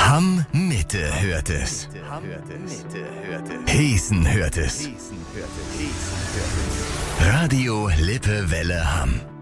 Hamm Mitte hört es. Hessen hört es. Radio Lippe Welle Hamm.